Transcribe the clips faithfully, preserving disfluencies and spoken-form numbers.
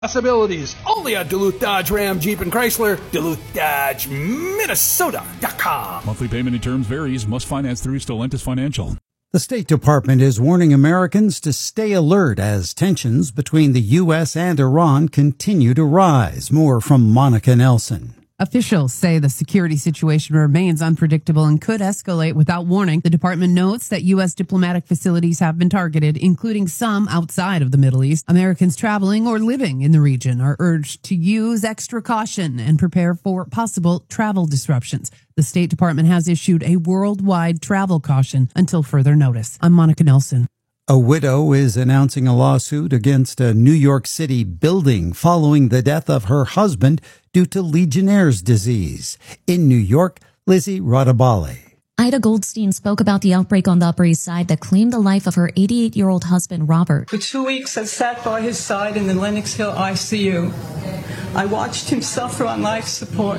Possibilities only at Duluth Dodge Ram Jeep and Chrysler. Duluth Dodge Minnesota dot com. Monthly payment and terms varies. Must finance through Stellantis Financial. The State Department is warning Americans to stay alert as tensions between the U S and Iran continue to rise. More from Monica Nelson. Officials say the security situation remains unpredictable and could escalate without warning. The department notes that U S diplomatic facilities have been targeted, including some outside of the Middle East. Americans traveling or living in the region are urged to use extra caution and prepare for possible travel disruptions. The State Department has issued a worldwide travel caution until further notice. I'm Monica Nelson. A widow is announcing a lawsuit against a New York City building following the death of her husband due to Legionnaire's disease. In New York, Lizzie Radabali. Ida Goldstein spoke about the outbreak on the Upper East Side that claimed the life of her eighty-eight-year-old husband, Robert. For two weeks, I sat by his side in the Lenox Hill I C U. I watched him suffer on life support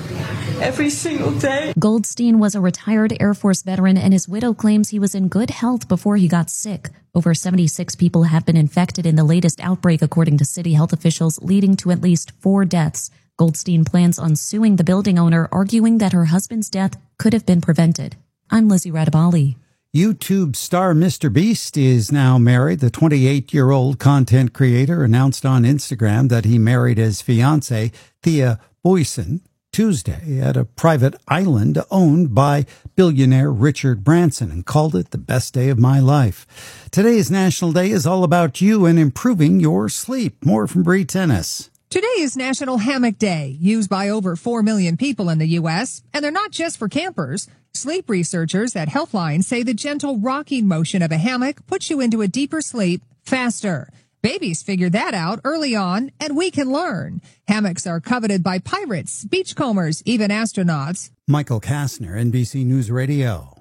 every single day. Goldstein was a retired Air Force veteran, and his widow claims he was in good health before he got sick. Over seventy-six people have been infected in the latest outbreak, according to city health officials, leading to at least four deaths. Goldstein plans on suing the building owner, arguing that her husband's death could have been prevented. I'm Lizzie Radabali. YouTube star Mister Beast is now married. The twenty-eight-year-old content creator announced on Instagram that he married his fiancée, Thea Boyson, Tuesday at a private island owned by billionaire Richard Branson, and called it the best day of my life. Today's National Day is all about you and improving your sleep. More from Bree Tennis. Today is National Hammock Day, used by over four million people in the U S, and they're not just for campers. Sleep researchers at Healthline say the gentle rocking motion of a hammock puts you into a deeper sleep faster. Babies figure that out early on, and we can learn. Hammocks are coveted by pirates, beachcombers, even astronauts. Michael Kastner, N B C News Radio.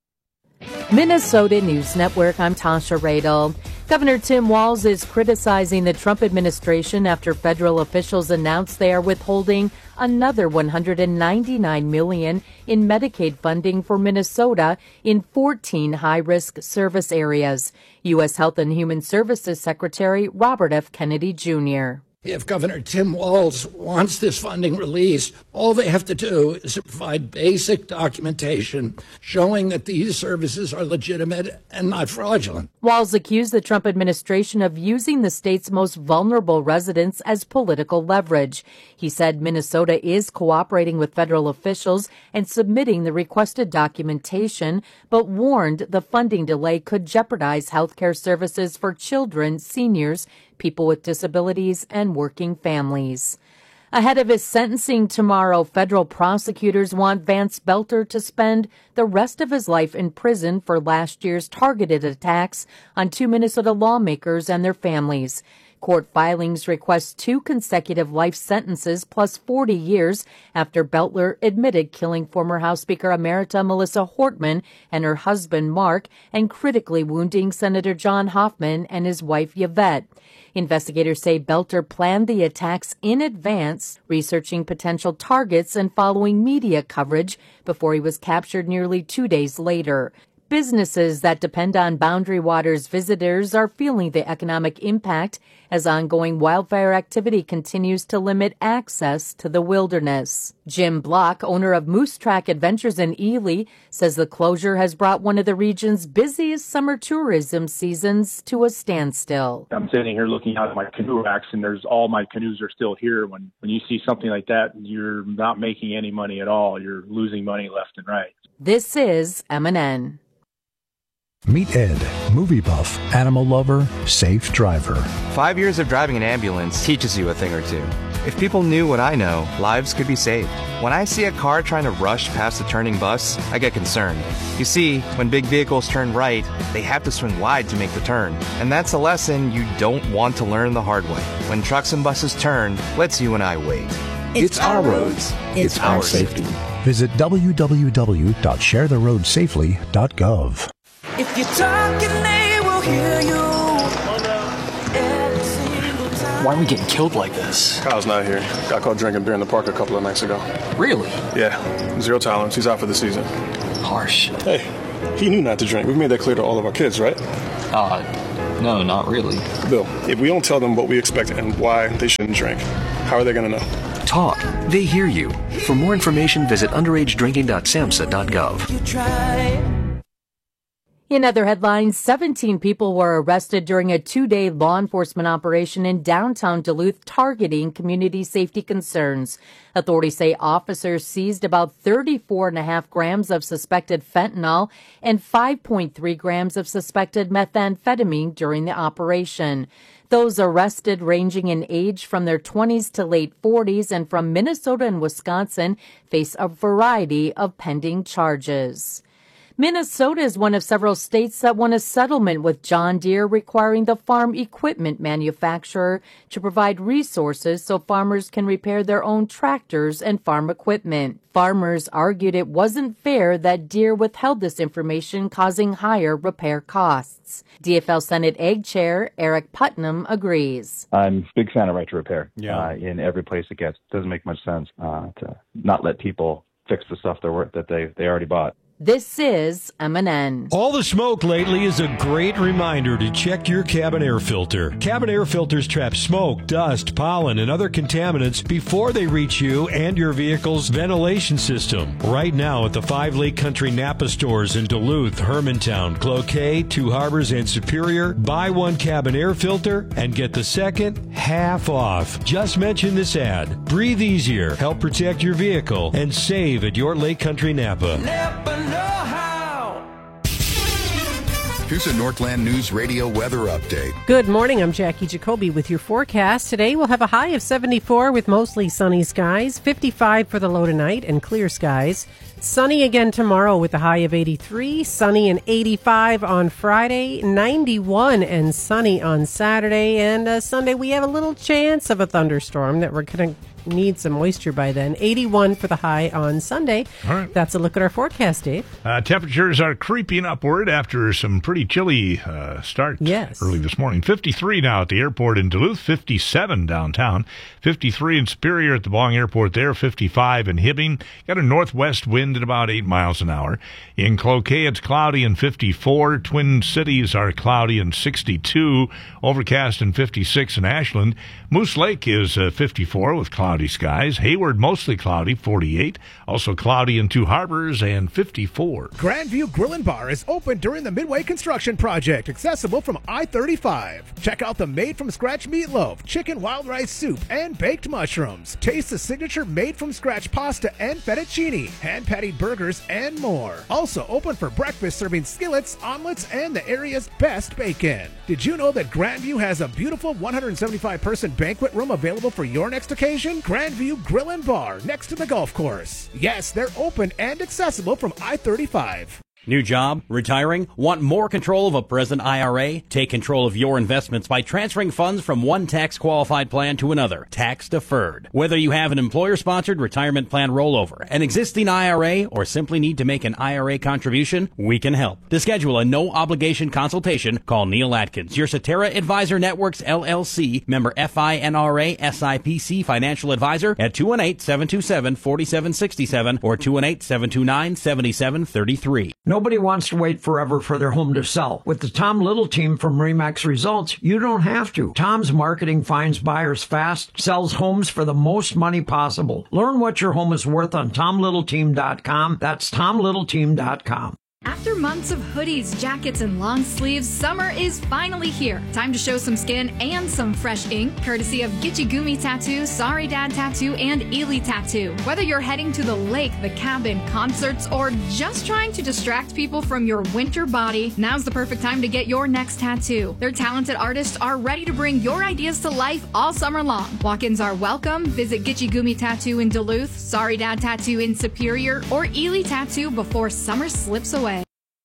Minnesota News Network, I'm Tasha Radel. Governor Tim Walz is criticizing the Trump administration after federal officials announced they are withholding another one hundred ninety-nine million dollars in Medicaid funding for Minnesota in fourteen high-risk service areas. U S Health and Human Services Secretary Robert F. Kennedy Junior If Governor Tim Walz wants this funding released, all they have to do is provide basic documentation showing that these services are legitimate and not fraudulent. Walz accused the Trump administration of using the state's most vulnerable residents as political leverage. He said Minnesota is cooperating with federal officials and submitting the requested documentation, but warned the funding delay could jeopardize health care services for children, seniors, people with disabilities, and working families. Ahead of his sentencing tomorrow, federal prosecutors want Vance Belter to spend the rest of his life in prison for last year's targeted attacks on two Minnesota lawmakers and their families. Court filings request two consecutive life sentences plus forty years after Belter admitted killing former House Speaker Emerita Melissa Hortman and her husband Mark and critically wounding Senator John Hoffman and his wife Yvette. Investigators say Belter planned the attacks in advance, researching potential targets and following media coverage before he was captured nearly two days later. Businesses that depend on Boundary Waters visitors are feeling the economic impact as ongoing wildfire activity continues to limit access to the wilderness. Jim Block, owner of Moose Track Adventures in Ely, says the closure has brought one of the region's busiest summer tourism seasons to a standstill. I'm sitting here looking out at my canoe racks, and there's all my canoes are still here. When, when you see something like that, you're not making any money at all. You're losing money left and right. This is M and N. Meet Ed, movie buff, animal lover, safe driver. Five years of driving an ambulance teaches you a thing or two. If people knew what I know, lives could be saved. When I see a car trying to rush past a turning bus, I get concerned. You see, when big vehicles turn right, they have to swing wide to make the turn. And that's a lesson you don't want to learn the hard way. When trucks and buses turn, let's you and I wait. It's, it's our roads. It's, it's our safety. Visit w w w dot share the road safely dot gov. If you're talking, they will hear you. Why are we getting killed like this? Kyle's not here. Got caught drinking beer in the park a couple of nights ago. Really? Yeah. Zero tolerance. He's out for the season. Harsh. Hey, he knew not to drink. We've made that clear to all of our kids, right? Uh, No, not really. Bill, if we don't tell them what we expect and why they shouldn't drink, how are they going to know? Talk. They hear you. For more information, visit underage drinking dot samhsa dot gov. You try. In other headlines, seventeen people were arrested during a two-day law enforcement operation in downtown Duluth targeting community safety concerns. Authorities say officers seized about thirty-four and a half grams of suspected fentanyl and five point three grams of suspected methamphetamine during the operation. Those arrested, ranging in age from their twenties to late forties and from Minnesota and Wisconsin, face a variety of pending charges. Minnesota is one of several states that won a settlement with John Deere requiring the farm equipment manufacturer to provide resources so farmers can repair their own tractors and farm equipment. Farmers argued it wasn't fair that Deere withheld this information, causing higher repair costs. D F L Senate Ag Chair Eric Putnam agrees. I'm a big fan of right to repair yeah. uh, in every place it gets. It doesn't make much sense uh, to not let people fix the stuff they're worth that they, they already bought. This is M and N. All the smoke lately is a great reminder to check your cabin air filter. Cabin air filters trap smoke, dust, pollen, and other contaminants before they reach you and your vehicle's ventilation system. Right now at the five Lake Country Napa stores in Duluth, Hermantown, Cloquet, Two Harbors, and Superior, buy one cabin air filter and get the second half off. Just mention this ad. Breathe easier, help protect your vehicle, and save at your Lake Country Napa. Napa know-how. Here's a Northland News Radio weather update. Good morning. I'm Jackie Jacoby with your forecast. Today we'll have a high of seventy-four with mostly sunny skies, fifty-five for the low tonight and clear skies. Sunny again tomorrow with a high of eighty-three, sunny and eighty-five on Friday, ninety-one and sunny on Saturday, and uh, Sunday we have a little chance of a thunderstorm that we're going to need some moisture by then. eighty-one for the high on Sunday. All right. That's a look at our forecast, Dave. Uh, temperatures are creeping upward after some pretty chilly uh, start yes. early this morning. fifty-three now at the airport in Duluth, fifty-seven downtown, fifty-three in Superior at the Bong Airport there, fifty-five in Hibbing. Got a northwest wind at about eight miles an hour. In Cloquet, it's cloudy and fifty-four. Twin Cities are cloudy and sixty-two. Overcast and fifty-six in Ashland. Moose Lake is uh, fifty-four with cloudy skies. Hayward, mostly cloudy, forty-eight. Also cloudy in Two Harbors and fifty-four. Grandview Grill and Bar is open during the Midway Construction Project, accessible from I thirty-five. Check out the made-from-scratch meatloaf, chicken wild rice soup, and baked mushrooms. Taste the signature made-from-scratch pasta and fettuccine, hand-patted burgers, and more. Also open for breakfast, serving skillets, omelets, and the area's best bacon. Did you know that Grandview has a beautiful one hundred seventy-five person banquet room available for your next occasion? Grandview Grill and Bar, next to the golf course. Yes, they're open and accessible from I thirty-five. New job? Retiring? Want more control of a present I R A? Take control of your investments by transferring funds from one tax-qualified plan to another, tax-deferred. Whether you have an employer-sponsored retirement plan rollover, an existing I R A, or simply need to make an I R A contribution, we can help. To schedule a no-obligation consultation, call Neil Atkins, your Cetera Advisor Networks, L L C, member F I N R A S I P C financial advisor at two one eight, seven two seven, four seven six seven or two one eight, seven two nine, seven seven three three. Nobody wants to wait forever for their home to sell. With the Tom Little team from RE/MAX Results, you don't have to. Tom's marketing finds buyers fast, sells homes for the most money possible. Learn what your home is worth on tom little team dot com. That's tom little team dot com. After months of hoodies, jackets, and long sleeves, summer is finally here. Time to show some skin and some fresh ink, courtesy of Gitchy Gumi Tattoo, Sorry Dad Tattoo, and Ely Tattoo. Whether you're heading to the lake, the cabin, concerts, or just trying to distract people from your winter body, now's the perfect time to get your next tattoo. Their talented artists are ready to bring your ideas to life all summer long. Walk-ins are welcome. Visit Gitchy Gumi Tattoo in Duluth, Sorry Dad Tattoo in Superior, or Ely Tattoo before summer slips away.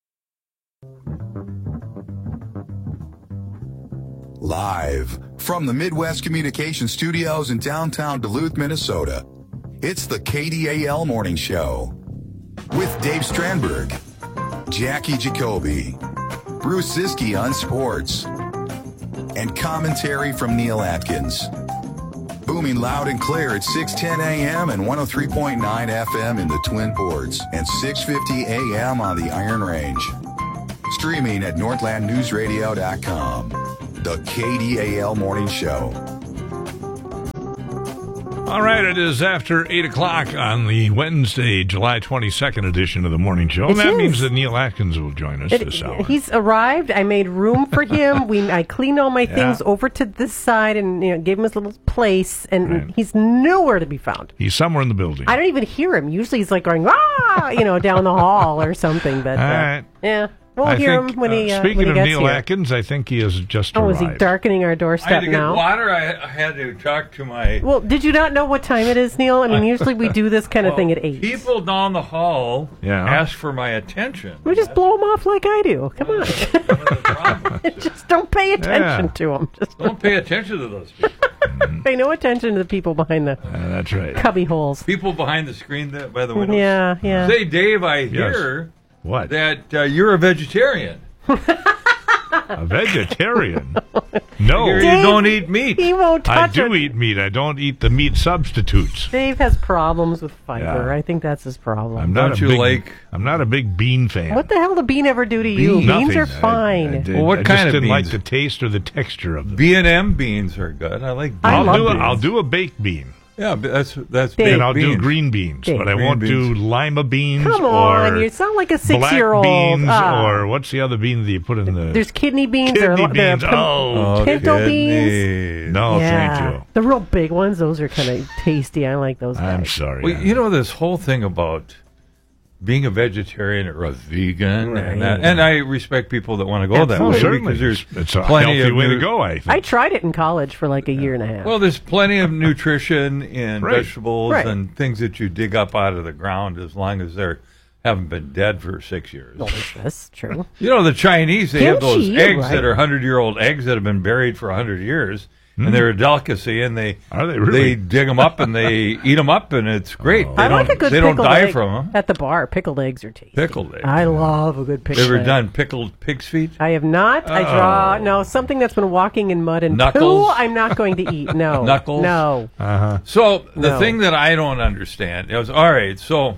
Live from the Midwest Communication Studios in downtown Duluth, Minnesota, it's the K D A L Morning Show with Dave Strandberg, Jackie Jacoby, Bruce Siski on sports, and commentary from Neil Atkins. Booming loud and clear at six ten a.m. and one oh three point nine F M in the Twin Ports and six fifty a.m. on the Iron Range. Streaming at northland news radio dot com. The K D A L Morning Show. All right, it is after eight o'clock on the Wednesday, July twenty-second edition of the Morning Show. And It that is. means that Neil Atkins will join us It- this hour. He's arrived. I made room for him. We I cleaned all my Yeah. things over to this side and you know gave him his little place. And Right. he's nowhere to be found. He's somewhere in the building. I don't even hear him. Usually he's like going ah, you know, down the hall or something. But uh, All right. yeah, we'll I hear think, him when he. uh, Uh, Speaking when he of gets Neil here. Atkins, I think he has just Oh, arrived. is he darkening our I had doorstep to get now? water. I, I had to talk to my Well, did you not know what time it is, Neil? I mean, usually we do this kind of Well, thing at eight. people down the hall Yeah. ask for my attention. We just blow them off like I do. Come on. Just don't pay attention Yeah. to them. Just Don't pay attention to those people. pay no attention to the people behind the that's right. cubby holes. People behind the screen that, by the windows. Yeah, yeah. Say, Dave, I hear what? that uh, you're a vegetarian. A vegetarian? No. You don't eat meat. He won't I touch do it. eat meat. I don't eat the meat substitutes. Dave has problems with fiber. Yeah. I think that's his problem. I'm not Don't a you big, like- I'm not a big bean fan. What the hell did bean ever do to you? Beans. Beans are Nothing. I- fine. I did- Well, what I kind just of didn't like beans? the taste or the texture of them. B and M beans are good. I like beans. I I'll love do a, beans. I'll do a baked bean. Yeah, but that's that's Dave. baked And I'll do beans. green beans, Dave. but I Green won't do beans. lima beans Come or on, you sound like a black six-year-old. beans Ah. or what's the other bean that you put in the There's kidney beans. kidney or there are beans? pim- Oh, Oh, pinto beans. kidneys. no, yeah. thank you. The real big ones, those are kind of tasty. I like those I'm guys. sorry. Well, you know this whole thing about being a vegetarian or a vegan, Right. and, that, and I respect people that want to go that Oh, way certainly. because there's It's a plenty healthy of way to nu- go, I think. I tried it in college for like a year and a half. Well, there's plenty of nutrition in Right. vegetables Right. and things that you dig up out of the ground as long as they're haven't been dead for six years. Well, that's true. You know, the Chinese, they have those Kimchi, eggs right. that are hundred-year-old eggs that have been buried for a hundred years, and they're a delicacy, and they Are they really? they dig them up and they eat them up, and it's great. Oh. They I don't, like a good they don't pickled die egg from them. at the bar. Pickled eggs are tasty. Pickled eggs. I love a good pickled Ever egg. done pickled pig's feet? I have not. I draw Oh. no something that's been walking in mud and Knuckles? poo. I'm not going to eat. No Knuckles? No. Uh-huh. So the No. thing that I don't understand is, all right, so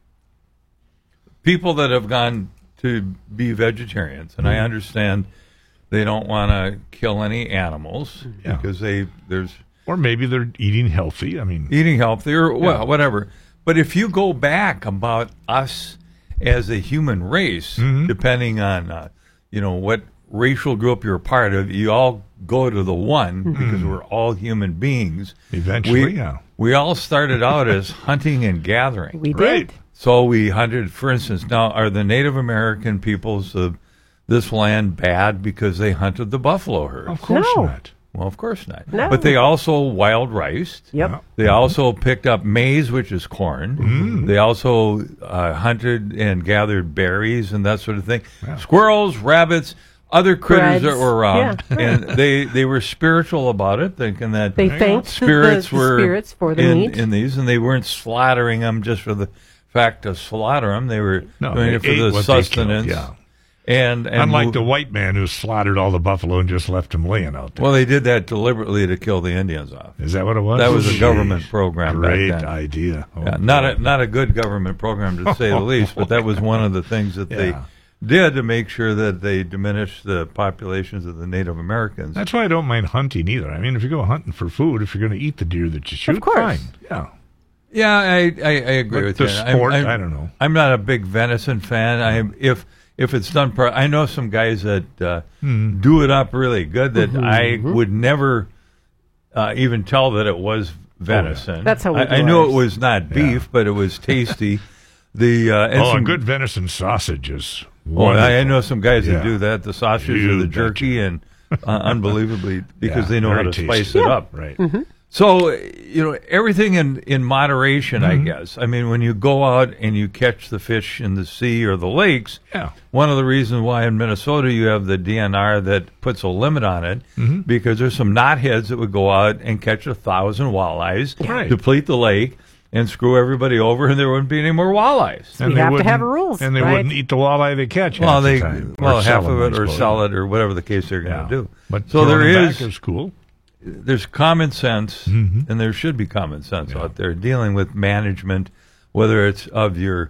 people that have gone to be vegetarians, and I understand they don't want to kill any animals Yeah. because they there's Or maybe they're eating healthy. I mean, eating healthy or well, Yeah. whatever. But if you go back about us as a human race, Mm-hmm. depending on uh, you know what racial group you're a part of, you all go to the one because we're all human beings. Mm-hmm. Eventually, we, yeah. We all started out as hunting and gathering. We did. Right. So we hunted, for instance, now are the Native American peoples of this land bad because they hunted the buffalo herd? Of course No. not. Well, of course not. No. But they also wild riced. Yep. They also picked up maize, which is corn. Mm. They also uh, hunted and gathered berries and that sort of thing. Yeah. Squirrels, rabbits, other critters Breads. that were around. Yeah. And they, they were spiritual about it, thinking that They thanked the- spirits the- the were spirits for the in, meat. in these, and they weren't slaughtering them just for the fact to slaughter them. They were No, doing they it for ate the what they sustenance. killed, yeah. And, and Unlike mo- the white man who slaughtered all the buffalo and just left them laying out there. well, they did that deliberately to kill the Indians off. Is that what it was? That was a Jeez. government program back Great then. idea. Oh, Yeah, not boy. a not a good government program to say the least, but that was one of the things that Yeah. they did to make sure that they diminished the populations of the Native Americans. That's why I don't mind hunting either. I mean, if you go hunting for food, if you're going to eat the deer that you shoot, course. fine. Yeah. Yeah, I, I, I agree But with the you. I'm- sport, I'm, I don't know. I'm not a big venison fan. I if if it's done, pro- I know some guys that uh, Hmm. do it up really good that Mm-hmm. I would never uh, even tell that it was venison. That's how we I, do I knew ours. it was not beef, but it was tasty. The uh, and Oh, some- a good venison sausage is Oh, I, I wonderful. know some guys Yeah. that do that, the sausage or You the betcha. jerky, and uh, unbelievably because Yeah, they know how very to spice tasty. it Yeah. up. Right. So, you know, everything in, in moderation, I guess. I mean, when you go out and you catch the fish in the sea or the lakes, Yeah. one of the reasons why in Minnesota you have the D N R that puts a limit on it, because there's some knotheads that would go out and catch a thousand walleyes, Right. deplete the lake, and screw everybody over, and there wouldn't be any more walleyes. And We they have to wouldn't- have rules, And they right? wouldn't eat the walleye they catch. Well, half they the time. Or well sell half of them, it I or suppose. sell it or whatever the case they're going Yeah. to do. But so there throwing them is back is cool. there's common sense, Mhm. and there should be common sense Yeah. out there dealing with management, whether it's of your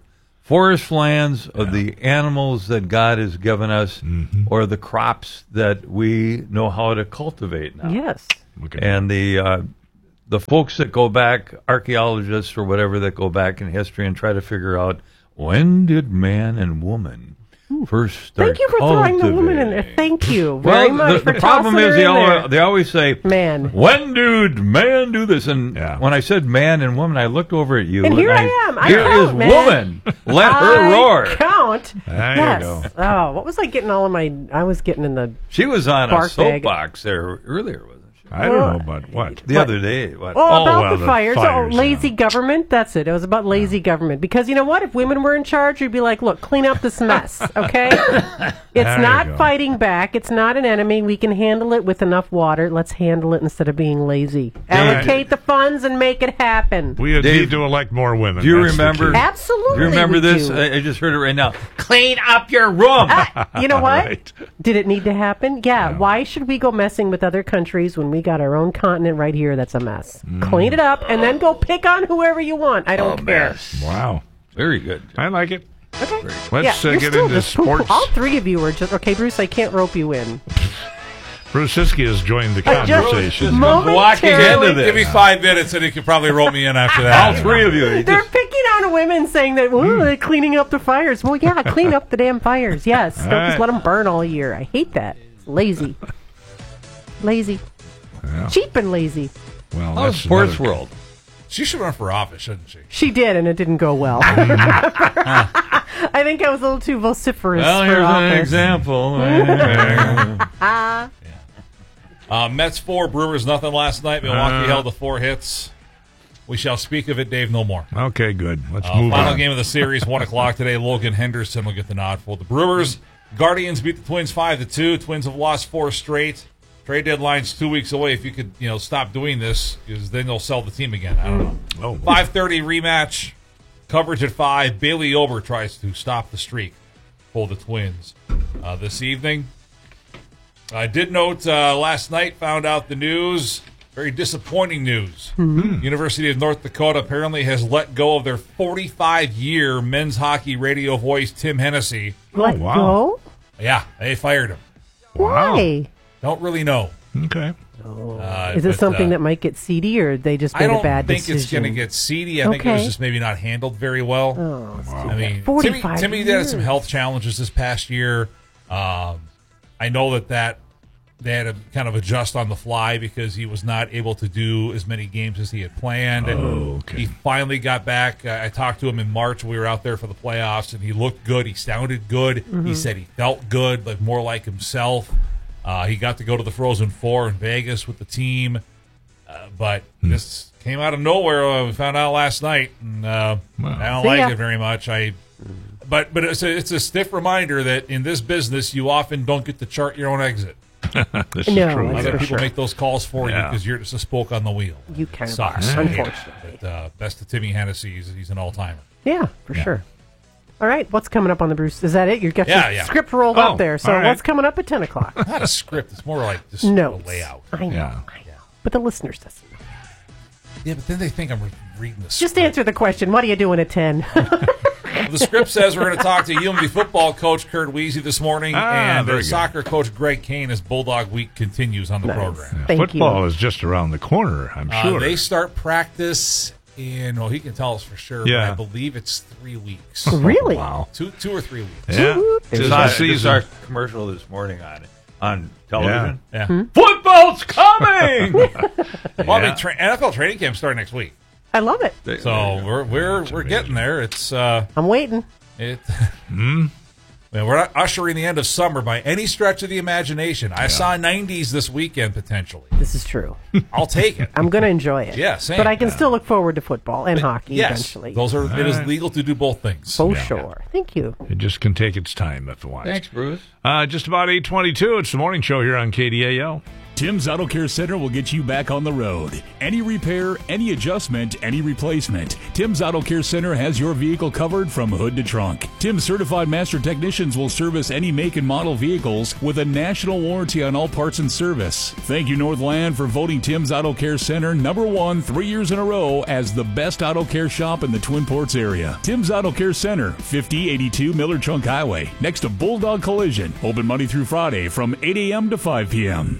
forest lands of the animals that God has given us, mm-hmm. or the crops that we know how to cultivate now. Yes. Okay. And the uh, the folks that go back, archaeologists or whatever, that go back in history and try to figure out, when did man and woman first start Thank you for throwing the woman in there. Thank you very well, much the, for the problem tossing is her they in always, there. they always say, man. When did man do this? And Yeah. when I said man and woman, I looked over at you. And here I, I am. I Here count, is man. woman. Let her I roar. Count. There yes. you go. Oh, what was I getting all of my? I was getting in the. She was on a bark bag. soapbox there earlier, wasn't she? I don't know about what. The What? other day. What? Oh, Oh, about well, the, the fires. fires, Oh, lazy government. That's it. It was about lazy government. Because you know what? If women were in charge, we'd be like, look, clean up this mess, okay? It's There you not go. fighting back. It's not an enemy. We can handle it with enough water. Let's handle it instead of being lazy. Allocate the funds and make it happen. We Dave, need to elect more women. Do you That's the remember? key. Absolutely. Do you remember we this? do. I, I just heard it right now. Clean up your room. Ah, you know what? Right. Did it need to happen? Yeah. Why should we go messing with other countries when we got our own continent right here that's a mess? Mm. Clean it up and then go pick on whoever you want. I don't Oh, care. mess. Wow. Very good. I like it. Okay. Let's yeah, uh, you're get still into just poo-poo. sports. All three of you are just okay, Bruce. I can't rope you in. Bruce Siski has joined the I just- conversation. Walking into this. Give me five minutes and he could probably roll me in after that. All three of you. You They're just- picking on women, saying that well, they're cleaning up the fires. Well, yeah, clean up the damn fires. Yes, don't right. just let them burn all year. I hate that. It's lazy, lazy, Yeah. cheap and lazy. Well, Oh, that's sports another- world. She should run for office, shouldn't she? She did, and it didn't go well. I think I was a little too vociferous Well, for here's office. an example. Ah, Uh, Mets four, Brewers nothing last night. Milwaukee Uh. held the four hits. We shall speak of it, Dave, no more. Okay, good. Let's Uh, move final on. game of the series, one o'clock today. Logan Henderson will get the nod for the Brewers. Guardians beat the Twins five to two. Twins have lost four straight. Trade deadline's two weeks away. If you could, you know, stop doing this, because then they'll sell the team again. I don't know. Oh. five thirty rematch. Coverage at five. Bailey Ober tries to stop the streak for the Twins uh, this evening. I did note uh, last night, found out the news, very disappointing news. Mm-hmm. University of North Dakota apparently has let go of their forty-five-year men's hockey radio voice, Tim Hennessy. let wow. go? Yeah, they fired him. Why? Don't really know. Okay. Uh, Is it but, something uh, that might get seedy, or they just made I don't a bad think decision? it's going to get seedy. I think it was Okay. just maybe not handled very well. Oh, I mean, Timmy, forty-five Timmy did have some health challenges this past year. Um, I know that, that they had to kind of adjust on the fly because he was not able to do as many games as he had planned. And Oh, okay. he finally got back. Uh, I talked to him in March. We were out there for the playoffs, and he looked good. He sounded good. Mm-hmm. He said he felt good, like more like himself. Uh, he got to go to the Frozen Four in Vegas with the team. Uh, but Hmm. this came out of nowhere. Uh, we found out last night, and uh, Wow. I don't See like ya. it very much. I, but but it's a, it's a stiff reminder that in this business, you often don't get to chart your own exit. This No, is true. that's Other for people sure. make those calls for Yeah. you because you're just a spoke on the wheel. You kind of Sucks. are, Yeah. unfortunately. But, uh, best of Timmy Hennessy. He's, he's an all timer. Yeah, for sure. All right, what's coming up on the Bruce? Is that it? You've got Yeah, your yeah. script rolled Oh, up there. So all right. what's coming up at ten o'clock? Not a script. It's more like just Notes. a layout. I know, Yeah. I know. But the listeners doesn't know. Yeah, but then they think I'm re- reading the Just script. answer the question. What are you doing at ten? The script says we're going to talk to U M D football coach Kurt Weezy this morning, Ah, and very uh, good. soccer coach Greg Kane as Bulldog Week continues on the Nice. program. Thank Football you. is just around the corner, I'm Uh, sure. they start practice in, well, he can tell us for sure, Yeah. but I believe it's three weeks. Really? Wow. Two two or three weeks. Yeah. This Tis is the our, this is season. our commercial this morning on on television. Yeah. Hmm? Football's coming. Well, I Yeah. mean, tra- N F L training camp starting next week. I love it. So we're we're we're getting there. It's uh I'm waiting. it Hmm? man, we're not ushering the end of summer by any stretch of the imagination. I saw nineties this weekend potentially. This is true. I'll take it. I'm going to enjoy it. Yeah, same. But I can still look forward to football and hockey Yes, eventually. those are. It is right. legal to do both things. For Yeah. sure. Thank you. It just can take its time if it wants. Thanks, Bruce. Uh, just about eight twenty-two. It's the morning show here on K D A L. Tim's Auto Care Center will get you back on the road. Any repair, any adjustment, any replacement. Tim's Auto Care Center has your vehicle covered from hood to trunk. Tim's certified master technicians will service any make and model vehicles with a national warranty on all parts and service. Thank you, Northland, for voting Tim's Auto Care Center number one three years in a row as the best auto care shop in the Twin Ports area. Tim's Auto Care Center, fifty eighty-two Miller Trunk Highway, next to Bulldog Collision. Open Monday through Friday from eight a.m. to five p.m.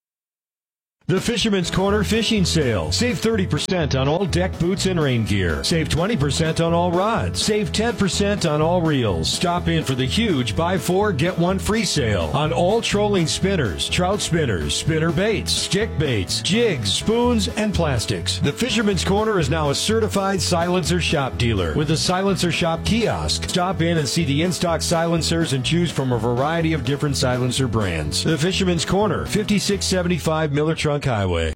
The Fisherman's Corner Fishing Sale. Save thirty percent on all deck boots and rain gear. Save twenty percent on all rods. Save ten percent on all reels. Stop in for the huge buy four, get one free sale on all trolling spinners, trout spinners, spinner baits, stick baits, jigs, spoons, and plastics. The Fisherman's Corner is now a certified silencer shop dealer with a silencer shop kiosk. Stop in and see the in-stock silencers and choose from a variety of different silencer brands. The Fisherman's Corner, fifty-six seventy-five Miller Trunk Highway.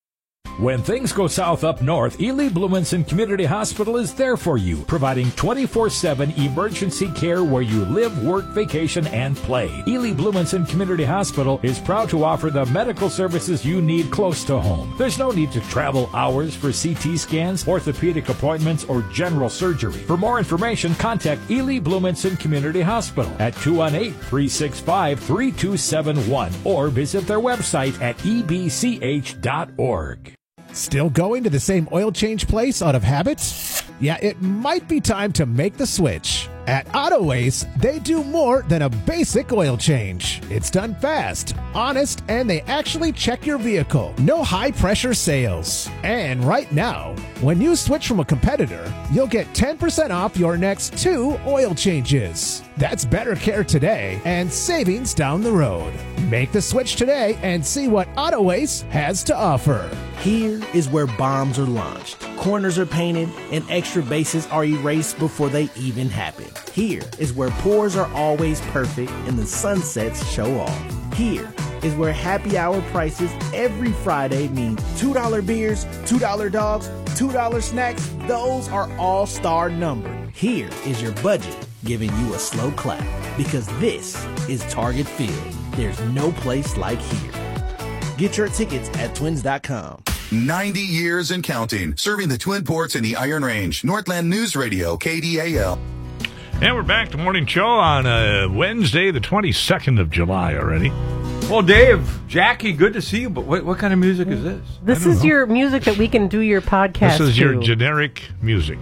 When things go south up north, Ely Blumenson Community Hospital is there for you, providing twenty-four seven emergency care where you live, work, vacation, and play. Ely Blumenson Community Hospital is proud to offer the medical services you need close to home. There's no need to travel hours for C T scans, orthopedic appointments, or general surgery. For more information, contact Ely Blumenson Community Hospital at two one eight, three six five, three two seven one or visit their website at e b c h dot org. Still going to the same oil change place out of habit? Yeah, it might be time to make the switch. At Auto Ace, they do more than a basic oil change. It's done fast, honest, and they actually check your vehicle. No high-pressure sales. And right now, when you switch from a competitor, you'll get ten percent off your next two oil changes. That's better care today and savings down the road. Make the switch today and see what Auto Ace has to offer. Here is where bombs are launched, corners are painted, and extra bases are erased before they even happen. Here is where pours are always perfect and the sunsets show off. Here is where happy hour prices every Friday mean two dollar beers, two dollar dogs, two dollar snacks. Those are all star numbered. Here is your budget giving you a slow clap because this is Target Field. There's no place like here. Get your tickets at twins dot com. ninety years and counting, serving the Twin Ports and the Iron Range. Northland News Radio, K D A L. And we're back to Morning Show on uh, Wednesday, the twenty-second of July already. Well, Dave, Jackie, good to see you, but what, what kind of music is this? This is know. your music that we can do your podcast This is to. your generic music.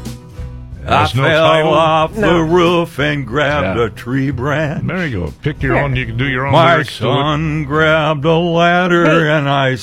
I no fell title. off No. the roof and grabbed Yeah. a tree branch. There you go. Pick your Here. own. You can do your own My lyrics to it. son grabbed a ladder Hey. and I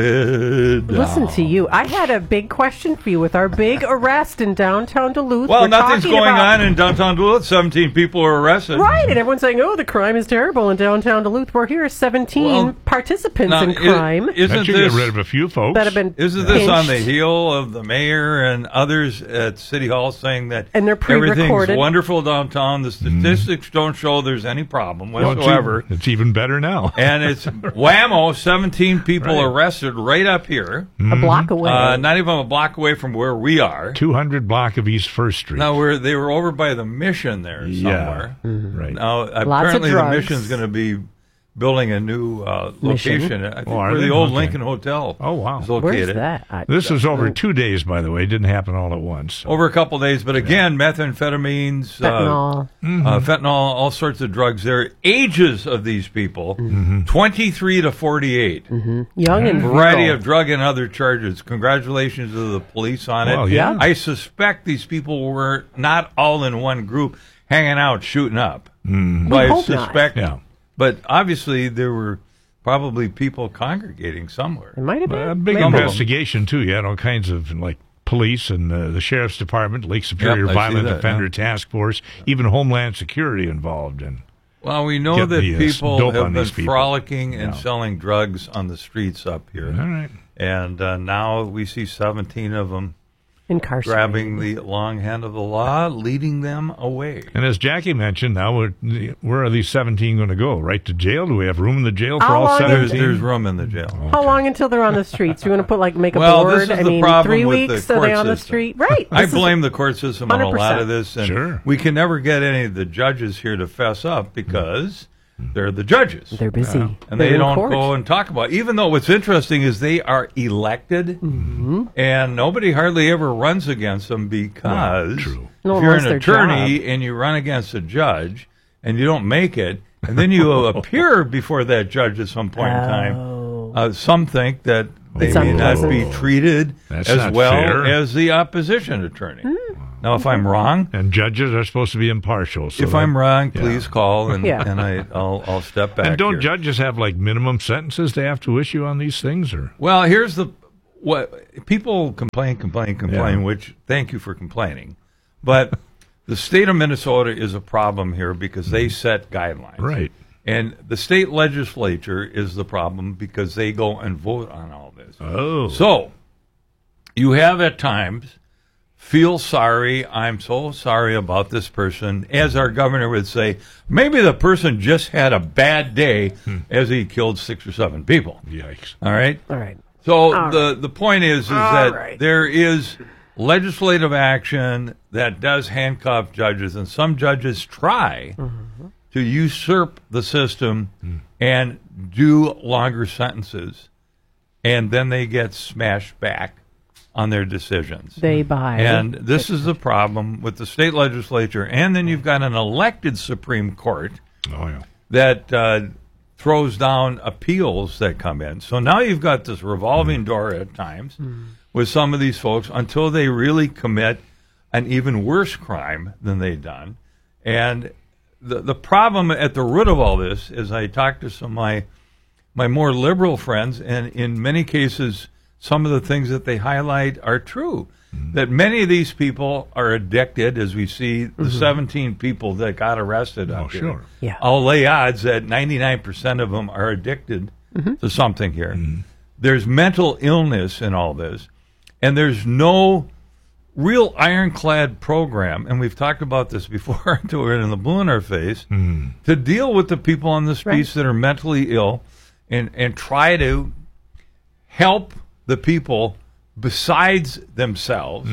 slid Listen down. to you. I had a big question for you with our big arrest in downtown Duluth. Well, We're nothing's talking going about- on in downtown Duluth. seventeen people were arrested. Right, and everyone's saying, oh, the crime is terrible in downtown Duluth. We're here, seventeen Well, participants now, in i- crime Isn't That should this, get rid of a few folks. that have been isn't this on the pinched. heel of the mayor and others at City Hall saying that And they're everything's pre-recorded. wonderful downtown? The statistics don't show there's any problem Well, it's whatsoever. even- It's even better now. And it's whammo, seventeen people Right. arrested right up here. a block away. Uh, not even a block away from where we are. two hundred block of East First Street. Now we're they were over by the Mission there Yeah. somewhere. Right. Now of apparently the drugs. Mission's going to be building a new uh, Mission? location. I think Oh, are where they? the old Okay. Lincoln Hotel. Oh, wow. is Where's located. that? I, This is over two days, by the way. It didn't happen all at once. So. Over a couple of days, but again, methamphetamines, Fentanyl. uh, uh, fentanyl, all sorts of drugs. There, ages of these people, Mm-hmm. twenty-three to forty-eight. Young and Variety virile. of drug and other charges. Congratulations to the police on it. Well, yeah. I suspect these people were not all in one group hanging out shooting up. Mm. But I hope not. suspect, Yeah. but obviously there were probably people congregating somewhere. It might have been. A big Maybe. investigation, too. You had all kinds of, like, police and uh, the Sheriff's Department, Lake Superior Yep, I see Violent that, Offender yeah. Task Force, even Homeland Security involved in. Well, we know Get that the, uh, people dope have on been these people. frolicking and Yeah. selling drugs on the streets up here. All right. And uh, now we see seventeen of them Incarcerated. grabbing the long hand of the law, leading them away. And as Jackie mentioned, now we're, where are these seventeen going to go? Right to jail? Do we have room in the jail for How all long is- There's, seventeen? there's room in the jail. How long until they're on the streets? You want to put like make a Well, board? this is I the mean, problem three with weeks the so they court on the system. street, right? I This is- blame the court system on a lot one hundred percent. of this, and Sure. we can never get any of the judges here to fess up because They're the judges. They're busy. Yeah. And They're they in don't court. go and talk about it. Even though what's interesting is they are elected, Mm-hmm. and nobody hardly ever runs against them because true. No if one you're wants an their attorney job. and you run against a judge and you don't make it, and then you appear before that judge at some point in time, uh, some think that they It's may not unpleasant. be treated That's as not well fair. as the opposition attorney. Hmm. Now, if I'm wrong, And judges are supposed to be impartial. So if that- I'm wrong, yeah. please call and, Yeah. and I, I'll, I'll step back. And don't here. judges have like minimum sentences they have to issue on these things, or Well, here's the what people complain, complain, complain. Yeah. Which thank you for complaining, but the state of Minnesota is a problem here because they set guidelines, Right. And the state legislature is the problem because they go and vote on all this. Oh. So you have at times feel sorry. I'm so sorry about this person. As our governor would say, maybe the person just had a bad day as he killed six or seven people. Yikes. All right? All right. So All the, the point is, is All that right. there is legislative action that does handcuff judges, and some judges try Mm-hmm. to usurp the system and do longer sentences, and then they get smashed back on their decisions. They buy. And this is the problem with the state legislature, and then you've got an elected Supreme Court Oh yeah. that uh, throws down appeals that come in. So now you've got this revolving door at times with some of these folks until they really commit an even worse crime than they've done. And the the problem at the root of all this is I talked to some of my my more liberal friends, and in many cases, some of the things that they highlight are true. That many of these people are addicted, as we see the Mhm. seventeen people that got arrested. Oh, out here. sure. Yeah. I'll lay odds that ninety-nine percent of them are addicted to something here. There's mental illness in all this, and there's no real ironclad program, and we've talked about this before until we're in the blue in our face, to deal with the people on the streets that are mentally ill and, and try to help the people besides themselves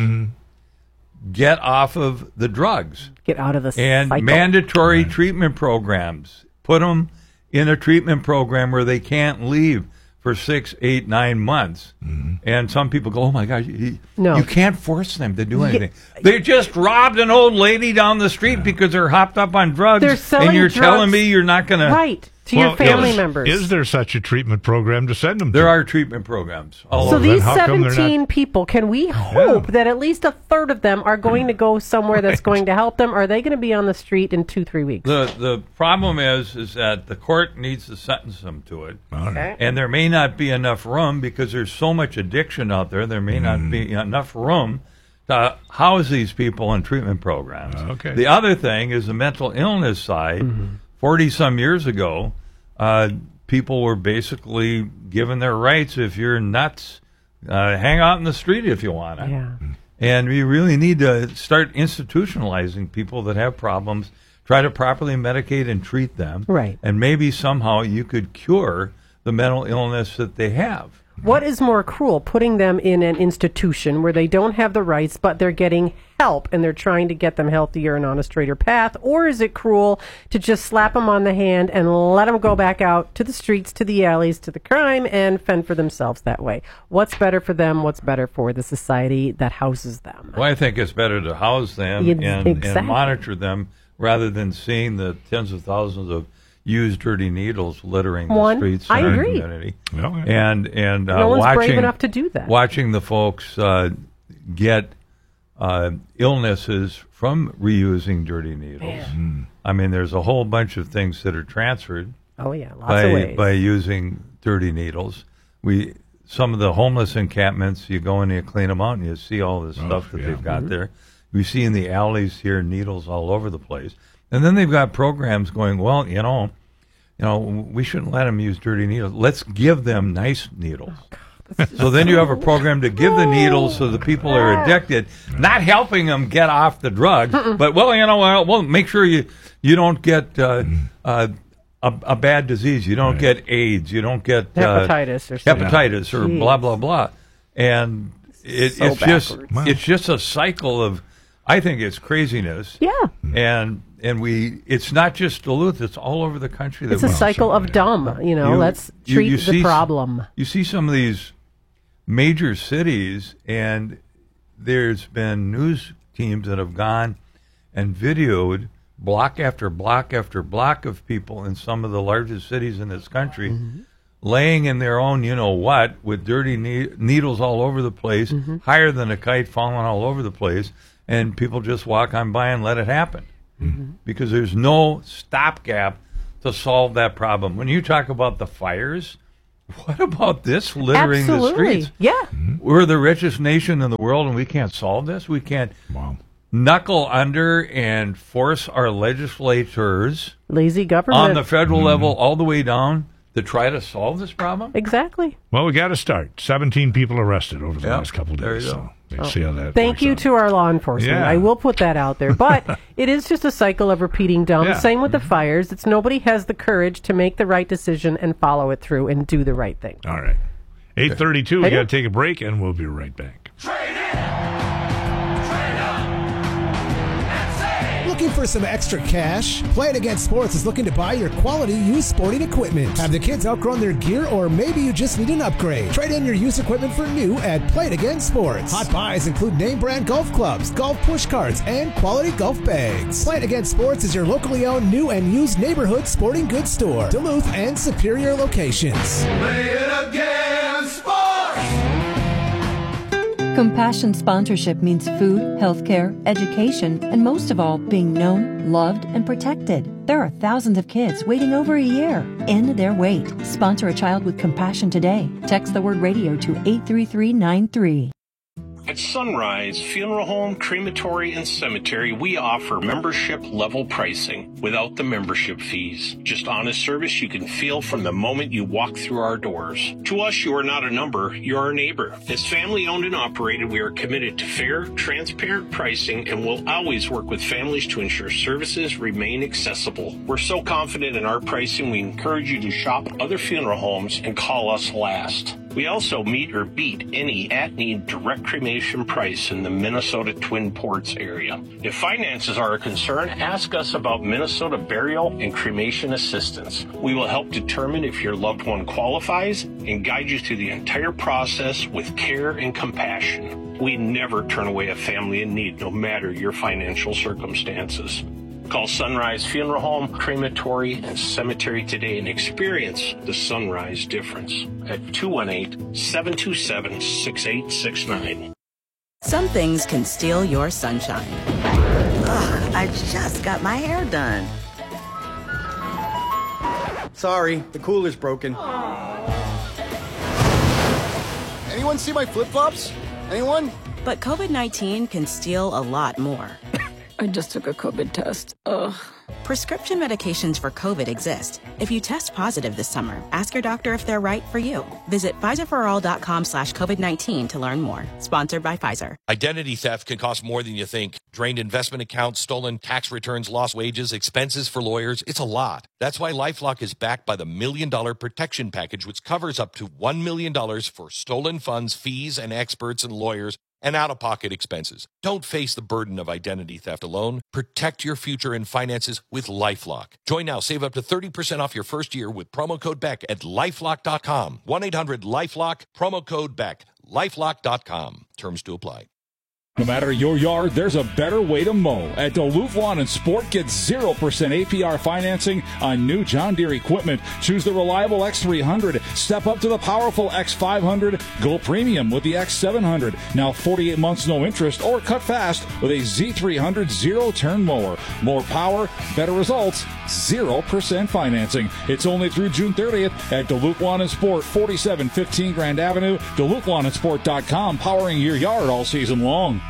get off of the drugs. Get out of the And cycle. mandatory treatment programs. Put them in a treatment program where they can't leave for six, eight, nine months. And some people go, oh, my gosh, you, No. you can't force them to do Yeah. anything. They just robbed an old lady down the street because they're hopped up on drugs. They're selling and you're telling drugs me you're not going to... right to your family is, members. Is there such a treatment program to send them to? There are treatment programs. all So over. these how come they're seventeen not- people, can we hope that at least a third of them are going to go somewhere that's going to help them? Or are they going to be on the street in two, three weeks? The the problem is is that the court needs to sentence them to it, Okay. and there may not be enough room because there's so much addiction out there. There may not be enough room to house these people in treatment programs. Okay. The other thing is the mental illness side. Forty some years ago, uh, people were basically given their rights. If you're nuts, uh, hang out in the street if you want to. Yeah. And we really need to start institutionalizing people that have problems, try to properly medicate and treat them. Right. And maybe somehow you could cure the mental illness that they have. What is more cruel, putting them in an institution where they don't have the rights, but they're getting help and they're trying to get them healthier and on a straighter path? Or is it cruel to just slap them on the hand and let them go back out to the streets, to the alleys, to the crime, and fend for themselves that way? What's better for them? What's better for the society that houses them? Well, I think it's better to house them Yeah, and, exactly. and monitor them rather than seeing the tens of thousands of used dirty needles littering One, the streets I in our agree. community. Well, yeah. And and uh, No one's brave watching enough to do that. watching the folks uh, get uh, illnesses from reusing dirty needles. I mean, there's a whole bunch of things that are transferred Oh, yeah, lots by of ways. by using dirty needles. We some of the homeless encampments, you go in and you clean them out, and you see all this Oh, stuff that yeah. they've got Mm-hmm. there. We see in the alleys here needles all over the place, and then they've got programs going. Well, you know, you know, we shouldn't let them use dirty needles. Let's give them nice needles. Oh, So then you have a program to give the needles so the people are addicted, not helping them get off the drugs, but well, you know, well, well make sure you you don't get uh, uh, a, a bad disease. You don't get AIDS. You don't get uh, Hepatitis or something. hepatitis or Jeez. blah blah blah. And it, So it's just backwards. it's just a cycle of, I think it's craziness. Yeah. And and we, it's not just Duluth, it's all over the country. That It's a we- cycle of dumb, you know, You- let's you- treat you the see- problem. You see some of these major cities, and there's been news teams that have gone and videoed block after block after block of people in some of the largest cities in this country Mm-hmm. laying in their own, you know what, with dirty ne- needles all over the place, Mm-hmm. higher than a kite, falling all over the place, and people just walk on by and let it happen. Mm-hmm. Because there's no stopgap to solve that problem. When you talk about the fires, what about this littering Absolutely. the streets? Yeah. We're the richest nation in the world, and we can't solve this. We can't wow. knuckle under and force our legislators Lazy government. on the federal level all the way down to try to solve this problem. Exactly. Well, we got to start. seventeen people arrested over the Yeah, last couple of there days. you So go. let's see how that Thank works you out. to our law enforcement. Yeah. I will put that out there. But it is just a cycle of repeating dumb. Yeah. Same with the fires. It's nobody has the courage to make the right decision and follow it through and do the right thing. All right. eight thirty-two, we Okay. got to take a break, and we'll be right back. Looking for some extra cash? Play It Against Sports is looking to buy your quality used sporting equipment. Have the kids outgrown their gear, or maybe you just need an upgrade? Trade in your used equipment for new at Play It Against Sports. Hot buys include name brand golf clubs, golf push carts, and quality golf bags. Play It Against Sports is your locally owned new and used neighborhood sporting goods store. Duluth and Superior locations. Play it again, sports! Compassion sponsorship means food, healthcare, education, and most of all, being known, loved, and protected. There are thousands of kids waiting over a year. End their wait. Sponsor a child with compassion today. Text the word radio to eight three three nine three. At Sunrise Funeral Home, Crematory, and Cemetery, we offer membership-level pricing without the membership fees. Just honest service you can feel from the moment you walk through our doors. To us, you are not a number, you are a neighbor. As family-owned and operated, we are committed to fair, transparent pricing and will always work with families to ensure services remain accessible. We're so confident in our pricing, we encourage you to shop other funeral homes and call us last. We also meet or beat any at-need direct cremation price in the Minnesota Twin Ports area. If finances are a concern, ask us about Minnesota burial and cremation assistance. We will help determine if your loved one qualifies and guide you through the entire process with care and compassion. We never turn away a family in need, no matter your financial circumstances. Call Sunrise Funeral Home, Crematory, and Cemetery today and experience the Sunrise difference at two one eight, seven two seven, six eight six nine. Some things can steal your sunshine. Ugh, I just got my hair done. Sorry, the cooler's broken. Anyone see my flip-flops? Anyone? But COVID nineteen can steal a lot more. I just took a COVID test. Ugh. Prescription medications for COVID exist. If you test positive this summer, ask your doctor if they're right for you. Visit Pfizerforall.com slash COVID-19 to learn more. Sponsored by Pfizer. Identity theft can cost more than you think. Drained investment accounts, stolen tax returns, lost wages, expenses for lawyers. It's a lot. That's why LifeLock is backed by the Million Dollar Protection Package, which covers up to one million dollars for stolen funds, fees, and experts and lawyers, and out-of-pocket expenses. Don't face the burden of identity theft alone. Protect your future and finances with LifeLock. Join now. Save up to thirty percent off your first year with promo code Beck at lifelock dot com. one eight hundred lifelock, promo code Beck. lifelock dot com. Terms to apply. No matter your yard, there's a better way to mow. At Duluth Lawn and Sport, get zero percent A P R financing on new John Deere equipment. Choose the reliable X three hundred. Step up to the powerful X five hundred. Go premium with the X seven hundred. Now forty-eight months no interest, or cut fast with a Z three hundred zero-turn mower. More power, better results, zero percent financing. It's only through June thirtieth at Duluth Lawn and Sport, forty-seven fifteen Grand Avenue, Duluth Lawn and Sport dot com, powering your yard all season long.